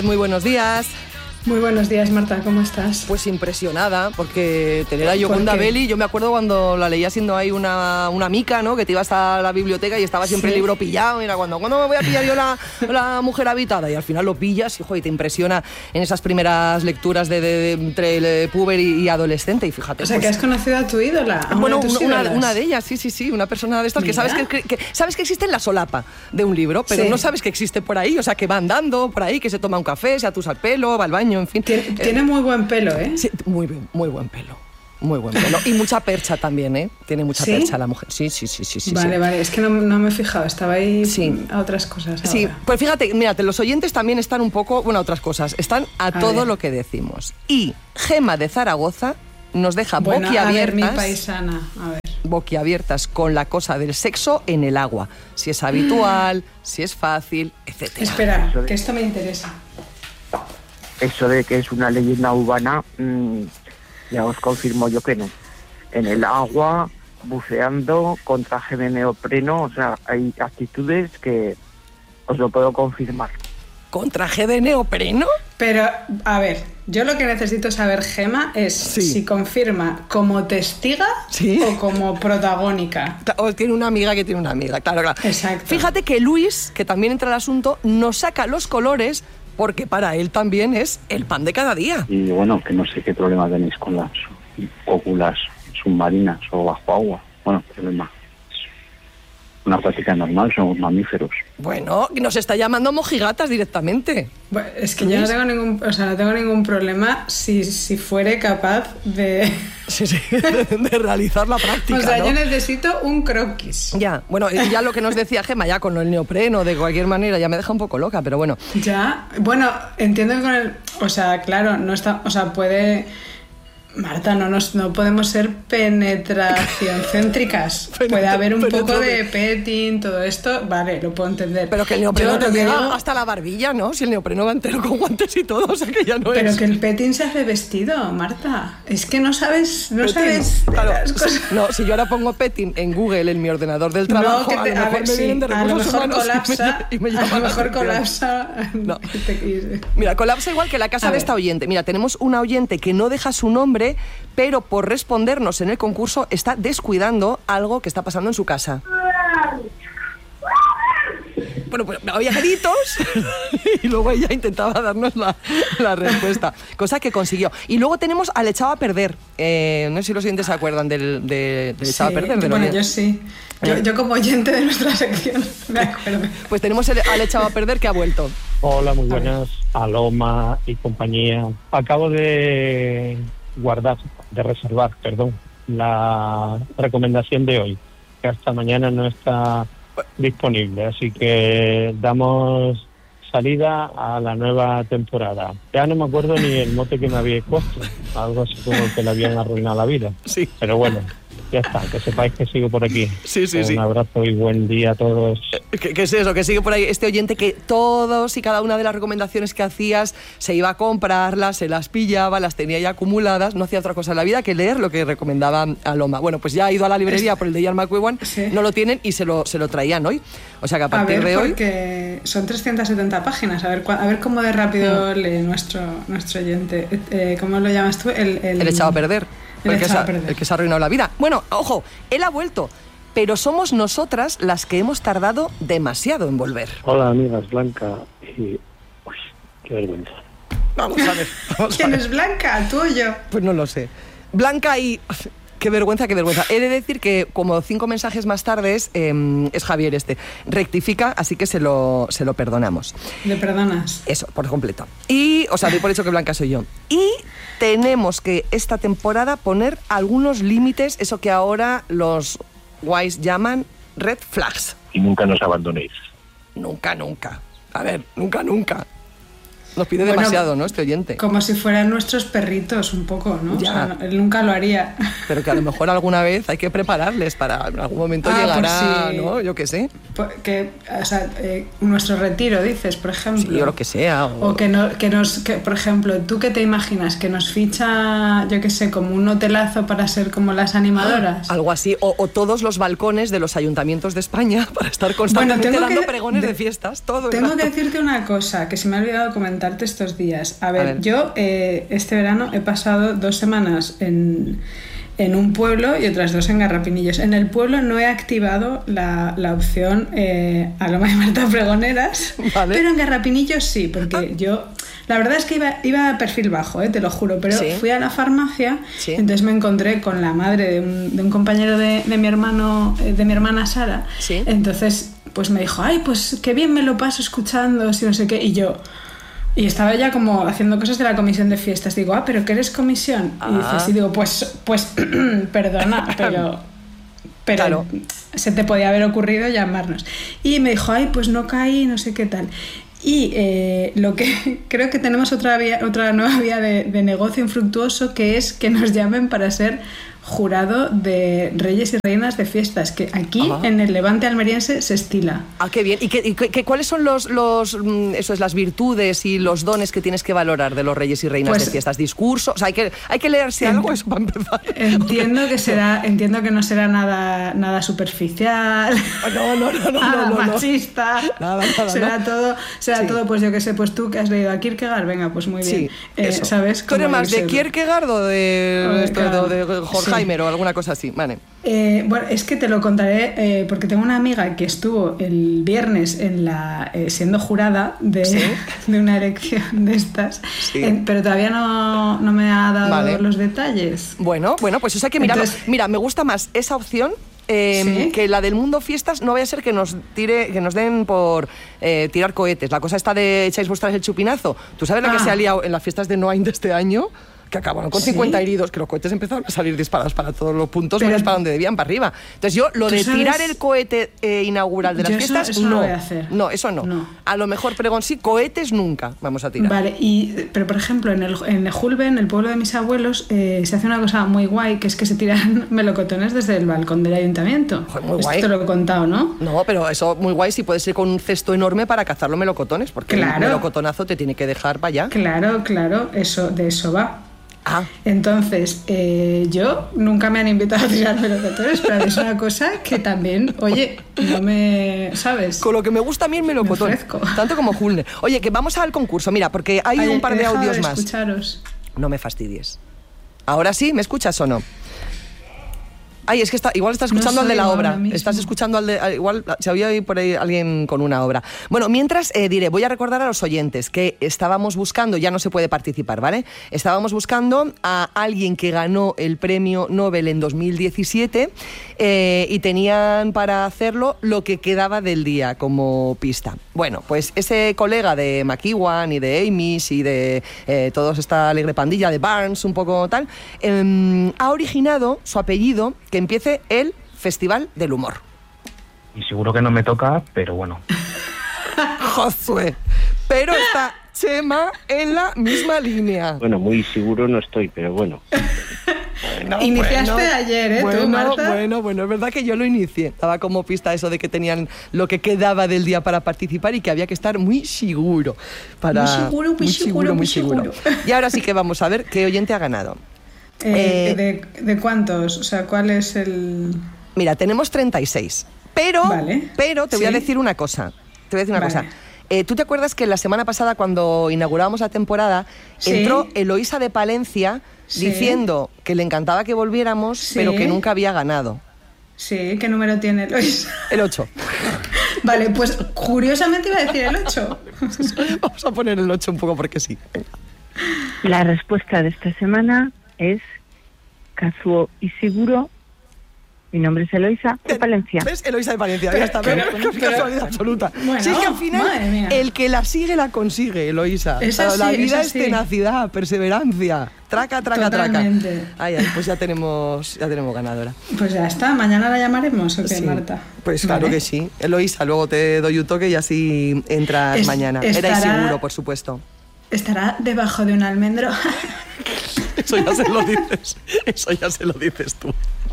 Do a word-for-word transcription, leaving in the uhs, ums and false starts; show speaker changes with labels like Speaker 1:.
Speaker 1: Muy buenos días.
Speaker 2: Muy buenos días, Marta, ¿cómo estás?
Speaker 1: Pues impresionada, porque tener a Yoconda Belli, yo me acuerdo cuando la leía siendo ahí una, una mica, ¿no? Que te ibas a la biblioteca y estaba siempre sí. el libro pillado, y era cuando, ¿cuándo me voy a pillar yo la, la mujer habitada? Y al final lo pillas y, y te impresiona en esas primeras lecturas de, de, de entre el puber y, y adolescente, y fíjate.
Speaker 2: O sea, pues, que has conocido a tu ídola, a
Speaker 1: bueno,
Speaker 2: una, de
Speaker 1: una, una de ellas, sí, sí, sí, una persona de estas que sabes que, que sabes que existe en la solapa de un libro, pero sí. no sabes que existe por ahí, o sea, que va andando por ahí, que se toma un café, se atusa el pelo, va al baño, en fin.
Speaker 2: Tiene, Tiene muy buen pelo, ¿eh?
Speaker 1: Sí, muy, muy buen pelo. Muy buen pelo. Y mucha percha también, ¿eh? Tiene mucha ¿Sí? percha la mujer. Sí, sí, sí, sí. sí
Speaker 2: vale,
Speaker 1: sí.
Speaker 2: vale. Es que no, no me he fijado. Estaba ahí sí. a otras cosas ahora.
Speaker 1: Sí, pues fíjate, mírate, los oyentes también están un poco... Bueno, a otras cosas. Están a, a todo ver. lo que decimos. Y Gema de Zaragoza nos deja
Speaker 2: bueno,
Speaker 1: boquiabiertas...
Speaker 2: a ver, mi paisana. A ver.
Speaker 1: Boquiabiertas con la cosa del sexo en el agua. Si es habitual, si es fácil, etcétera.
Speaker 2: Espera, que esto me interesa.
Speaker 3: Eso de que es una leyenda urbana, mmm, ya os confirmo yo que no. En el agua, buceando, con traje de neopreno, o sea, hay actitudes que os lo puedo confirmar.
Speaker 1: ¿Con traje de neopreno?
Speaker 2: Pero, a ver, yo lo que necesito saber, Gema, es sí. si confirma como testiga ¿Sí? o como protagónica.
Speaker 1: O tiene una amiga que tiene una amiga, claro, claro.
Speaker 2: Exacto.
Speaker 1: Fíjate que Luis, que también entra al asunto, nos saca los colores... porque para él también es el pan de cada día.
Speaker 4: Y bueno, que no sé qué problema tenéis con las óculas submarinas o bajo agua. Bueno, problema. Una práctica normal, somos mamíferos.
Speaker 1: Bueno, nos está llamando mojigatas directamente.
Speaker 2: Bueno, es que yo no tengo ningún, o sea, no tengo ningún problema si, si fuere capaz de...
Speaker 1: Sí, sí, de, de realizar la práctica,
Speaker 2: O sea,
Speaker 1: ¿no?
Speaker 2: yo necesito un croquis.
Speaker 1: Ya, bueno, ya lo que nos decía Gema, ya con el neopreno, de cualquier manera, ya me deja un poco loca, pero bueno.
Speaker 2: Ya, bueno, entiendo que con el... O sea, claro, no está... O sea, puede... Marta, no, nos, no podemos ser penetración céntricas. Penetra, Puede haber un poco de petting, todo esto, vale, lo puedo entender.
Speaker 1: Pero que el neopreno te llega
Speaker 2: digo...
Speaker 1: hasta la barbilla, ¿no? Si el neopreno va entero con guantes y todo, o sea que ya no
Speaker 2: Pero
Speaker 1: es...
Speaker 2: que el petting se hace vestido, Marta. Es que no sabes, no
Speaker 1: petting,
Speaker 2: sabes
Speaker 1: claro,
Speaker 2: las cosas.
Speaker 1: No, si yo ahora pongo petting en Google en mi ordenador del trabajo,
Speaker 2: no, que te,
Speaker 1: a lo mejor
Speaker 2: a ver,
Speaker 1: me
Speaker 2: sí,
Speaker 1: vienen de recursos humanos
Speaker 2: colapsa,
Speaker 1: y me, y me
Speaker 2: a lo mejor colapsa.
Speaker 1: No. Mira, colapsa igual que la casa a de ver. esta oyente. Mira, tenemos una oyente que no deja su nombre, pero por respondernos en el concurso está descuidando algo que está pasando en su casa. Bueno, pues había gritos y luego ella intentaba darnos la, la respuesta, cosa que consiguió. Y luego tenemos al echado a perder. Eh, no sé si los oyentes se acuerdan del, de, del echado sí, a perder. De
Speaker 2: bueno, yo sí. Yo, yo como oyente de nuestra sección me acuerdo.
Speaker 1: Pues tenemos el, al echado a perder que ha vuelto.
Speaker 5: Hola, muy buenas. Aloma y compañía. Acabo de guardar, de reservar, perdón, la recomendación de hoy, que hasta mañana no está disponible, así que damos salida a la nueva temporada. Ya no me acuerdo ni el mote que me había puesto, algo así como que le habían arruinado la vida.
Speaker 1: Sí.
Speaker 5: Pero bueno, ya está, que sepáis que sigo por aquí.
Speaker 1: Sí, sí,
Speaker 5: Un
Speaker 1: sí.
Speaker 5: Un abrazo y buen día a todos.
Speaker 1: ¿Qué, ¿Qué es eso? Que sigue por ahí este oyente que todos y cada una de las recomendaciones que hacías se iba a comprarlas, se las pillaba, las tenía ya acumuladas, no hacía otra cosa en la vida que leer lo que recomendaba Aloma. Bueno, pues ya ha ido a la librería por el de Ian McEwan, sí. no lo tienen y se lo, se lo traían hoy. O sea que a partir
Speaker 2: a ver,
Speaker 1: de hoy...
Speaker 2: porque son trescientas setenta páginas, a ver, a ver cómo de rápido mm. lee nuestro, nuestro oyente. Eh, ¿Cómo lo llamas tú? El, el...
Speaker 1: el echado a perder. El, el, que se ha,
Speaker 2: el
Speaker 1: que se ha arruinado la vida. Bueno, ojo, él ha vuelto, pero somos nosotras las que hemos tardado demasiado en volver.
Speaker 4: Hola, amigas, Blanca y... Uy, qué vergüenza.
Speaker 1: Vamos a ver. Vamos
Speaker 2: ¿Quién
Speaker 1: a ver.
Speaker 2: es Blanca? ¿Tú o yo?
Speaker 1: Pues no lo sé. Blanca y... Qué vergüenza, qué vergüenza. He de decir que como cinco mensajes más tarde es, eh, es Javier este. Rectifica, así que se lo, se lo perdonamos.
Speaker 2: ¿Le perdonas?
Speaker 1: Eso, por completo. Y, o sea, doy por hecho que Blanca soy yo. Y tenemos que esta temporada poner algunos límites, eso que ahora los guays llaman red flags.
Speaker 4: Y nunca nos abandonéis.
Speaker 1: Nunca, nunca. A ver, nunca, nunca. Nos pide
Speaker 2: bueno,
Speaker 1: demasiado, ¿no? Este oyente.
Speaker 2: Como si fueran nuestros perritos, un poco, ¿no?
Speaker 1: Ya.
Speaker 2: O sea, él nunca lo haría.
Speaker 1: Pero que a lo mejor alguna vez hay que prepararles para en algún momento
Speaker 2: ah,
Speaker 1: llegar a,
Speaker 2: si,
Speaker 1: ¿no? Yo qué sé.
Speaker 2: Que, o sea, eh, nuestro retiro, dices, por ejemplo.
Speaker 1: Sí, o lo que sea. O,
Speaker 2: o que, no, que nos, que, por ejemplo, ¿tú qué te imaginas? Que nos ficha, yo qué sé, como un hotelazo para ser como las animadoras.
Speaker 1: Ah, algo así. O, o todos los balcones de los ayuntamientos de España para estar constantemente bueno, dando que, pregones de, de fiestas. Todo
Speaker 2: tengo que decirte una cosa que se me ha olvidado comentar contarte estos días. A ver,
Speaker 1: A ver.
Speaker 2: yo eh, este verano he pasado dos semanas en, en un pueblo y otras dos en Garrapinillos. En el pueblo no he activado la, la opción eh, Aloma de Marta Pregoneras,
Speaker 1: Vale.
Speaker 2: pero en Garrapinillos sí, porque yo... La verdad es que iba, iba a perfil bajo, eh, te lo juro, pero
Speaker 1: Sí.
Speaker 2: fui a la farmacia,
Speaker 1: Sí.
Speaker 2: entonces me encontré con la madre de un, de un compañero de, de mi hermano, eh, de mi hermana Sara.
Speaker 1: Sí.
Speaker 2: Entonces, pues me dijo, ay, pues qué bien me lo paso escuchando, si no sé qué, y yo... Y estaba ya como haciendo cosas de la comisión de fiestas. Digo, ah, ¿pero qué eres comisión?
Speaker 1: Ah.
Speaker 2: Y dices, y digo, pues, pues perdona, pero... Pero
Speaker 1: Claro.
Speaker 2: se te podía haber ocurrido llamarnos. Y me dijo, ay, pues no caí, no sé qué tal. Y eh, lo que creo que tenemos otra vía, otra nueva vía de, de negocio infructuoso, que es que nos llamen para ser jurado de reyes y reinas de fiestas, que aquí
Speaker 1: Ajá.
Speaker 2: en el Levante almeriense se estila.
Speaker 1: Ah, qué bien. ¿Y, qué, y qué- cuáles son los, los, mm, eso es, las virtudes y los dones que tienes que valorar de los reyes y reinas
Speaker 2: Pues-
Speaker 1: de fiestas? ¿Discursos? O sea, hay que, hay que leerse
Speaker 2: Ent-
Speaker 1: algo, eso para empezar.
Speaker 2: Entiendo que será, entiendo que no será nada, nada superficial,
Speaker 1: No, no, no, no,
Speaker 2: nada
Speaker 1: no, no, no.
Speaker 2: machista.
Speaker 1: Nada, nada,
Speaker 2: será
Speaker 1: no.
Speaker 2: todo, será
Speaker 1: Sí.
Speaker 2: todo, pues yo que sé, pues tú que has leído a Kierkegaard, venga, pues muy bien.
Speaker 1: Sí,
Speaker 2: Eh,
Speaker 1: eso.
Speaker 2: ¿Sabes?
Speaker 1: ¿Tú eres
Speaker 2: Como
Speaker 1: más de
Speaker 2: irse-
Speaker 1: Kierkegaard o de,
Speaker 2: O de-
Speaker 1: esto,
Speaker 2: claro.
Speaker 1: de, de Horkheimer o alguna cosa así? Vale.
Speaker 2: Eh, bueno, es que te lo contaré eh, porque tengo una amiga que estuvo el viernes en la eh, siendo jurada de,
Speaker 1: Sí.
Speaker 2: de una elección de estas,
Speaker 1: Sí.
Speaker 2: eh, pero todavía no, no me ha dado
Speaker 1: Vale.
Speaker 2: los detalles.
Speaker 1: Bueno, bueno, pues eso hay que mirarlo.
Speaker 2: Entonces-
Speaker 1: Mira, me gusta más esa opción eh,
Speaker 2: ¿Sí?
Speaker 1: que la del mundo fiestas. No vaya a ser que nos tire, que nos den por eh, tirar cohetes. La cosa está de echáis vuestras el chupinazo. ¿Tú sabes la que
Speaker 2: Ah.
Speaker 1: se ha liado en las fiestas de Noain de este año? Que acabaron con
Speaker 2: ¿Sí?
Speaker 1: cincuenta heridos, que los cohetes empezaron a salir disparados para todos los puntos,
Speaker 2: Pero-
Speaker 1: menos para donde debían, para arriba. Entonces yo, lo
Speaker 2: ¿Tú
Speaker 1: de
Speaker 2: sabes?
Speaker 1: tirar el cohete eh, inaugural de las
Speaker 2: Yo eso-
Speaker 1: fiestas,
Speaker 2: eso no
Speaker 1: no.
Speaker 2: lo voy a hacer.
Speaker 1: No, eso no.
Speaker 2: No.
Speaker 1: A lo mejor pregón sí, cohetes nunca vamos a tirar.
Speaker 2: Vale, y, pero por ejemplo, en el, en el Julbe, en el pueblo de mis abuelos, eh, se hace una cosa muy guay, que es que se tiran melocotones desde el balcón del ayuntamiento.
Speaker 1: Joder, muy
Speaker 2: Esto
Speaker 1: guay.
Speaker 2: te lo he contado, ¿no?
Speaker 1: No, pero eso muy guay si puedes ir con un cesto enorme para cazar los melocotones, porque
Speaker 2: Claro.
Speaker 1: el melocotonazo te tiene que dejar para allá.
Speaker 2: Claro, claro, eso, de eso va.
Speaker 1: Ah,
Speaker 2: Entonces, eh, yo nunca me han invitado a tirar melocotones, pero es una cosa que también, oye, no me... ¿Sabes?
Speaker 1: con lo que me gusta a mí el melocotón,
Speaker 2: Me ofrezco.
Speaker 1: tanto como Hulne. Oye, que vamos al concurso, mira, porque hay
Speaker 2: Oye,
Speaker 1: un par
Speaker 2: he
Speaker 1: de
Speaker 2: dejado
Speaker 1: audios
Speaker 2: de
Speaker 1: más.
Speaker 2: escucharos.
Speaker 1: No me fastidies. Ahora sí, ¿me escuchas o no? Ay, es que está, igual estás
Speaker 2: No
Speaker 1: escuchando al de
Speaker 2: soy
Speaker 1: la
Speaker 2: ahora
Speaker 1: obra.
Speaker 2: mismo.
Speaker 1: Estás escuchando al de... al- Igual se había ahí por ahí alguien con una obra. Bueno, mientras eh, diré, voy a recordar a los oyentes que estábamos buscando, ya no se puede participar, ¿vale? Estábamos buscando a alguien que ganó el premio Nobel en dos mil diecisiete eh, y tenían para hacerlo lo que quedaba del día como pista. Bueno, pues ese colega de McEwan y de Amy's y de eh, toda esta alegre pandilla de Barnes, un poco tal, eh, ha originado su apellido que empiece el Festival del Humor.
Speaker 4: Y seguro que no me toca, pero bueno.
Speaker 1: Josué. Pero está Chema en la misma línea.
Speaker 6: Bueno, muy seguro no estoy, pero bueno.
Speaker 1: No,
Speaker 2: Iniciaste ayer, ¿eh, tú,
Speaker 1: Bueno,
Speaker 2: Marta?
Speaker 1: bueno, bueno, es verdad que yo lo inicié. Daba como pista eso de que tenían lo que quedaba del día para participar y que había que estar muy seguro. Para,
Speaker 2: Muy seguro, muy seguro, muy seguro.
Speaker 1: Y ahora sí que vamos a ver qué oyente ha ganado.
Speaker 2: Eh,
Speaker 1: Eh,
Speaker 2: de, ¿De cuántos? O sea, ¿cuál es el...?
Speaker 1: Mira, tenemos treinta y seis. Pero,
Speaker 2: Vale.
Speaker 1: pero te voy a
Speaker 2: Sí.
Speaker 1: decir una cosa. Te voy a decir una
Speaker 2: Vale.
Speaker 1: cosa. Eh, ¿Tú te acuerdas que la semana pasada, cuando inaugurábamos la temporada,
Speaker 2: Sí.
Speaker 1: entró Eloísa de Palencia
Speaker 2: Sí.
Speaker 1: diciendo que le encantaba que volviéramos,
Speaker 2: Sí.
Speaker 1: pero que nunca había ganado?
Speaker 2: Sí, ¿qué número tiene Luis?
Speaker 1: El ocho.
Speaker 2: Vale, pues curiosamente iba a decir el ocho.
Speaker 1: Vamos a poner el ocho un poco porque sí.
Speaker 7: La respuesta de esta semana es Kazuo y seguro. Mi nombre es Eloisa de Palencia.
Speaker 1: ¿Ves? Eloísa de Palencia, ya está.
Speaker 2: Pero-
Speaker 1: ¿ves? Qué
Speaker 2: pero-
Speaker 1: casualidad absoluta.
Speaker 2: Bueno,
Speaker 1: Si es que al final,
Speaker 2: madre mía.
Speaker 1: el que la sigue la consigue, Eloísa.
Speaker 2: Es
Speaker 1: Claro, la
Speaker 2: así,
Speaker 1: vida
Speaker 2: es
Speaker 1: es,
Speaker 2: así.
Speaker 1: tenacidad, perseverancia. Traca, traca,
Speaker 2: Totalmente.
Speaker 1: traca. Ay, ay, pues ya tenemos, ya tenemos ganadora.
Speaker 2: Pues ya está, mañana la llamaremos, ¿o qué,
Speaker 1: Sí.
Speaker 2: Marta?
Speaker 1: Pues claro
Speaker 2: Vale.
Speaker 1: que sí. Eloísa, luego te doy un toque y así entras
Speaker 2: Es-
Speaker 1: mañana.
Speaker 2: estará-
Speaker 1: Era seguro, por supuesto.
Speaker 2: ¿Estará debajo de un almendro?
Speaker 1: Eso ya se lo dices. Eso ya se lo dices tú.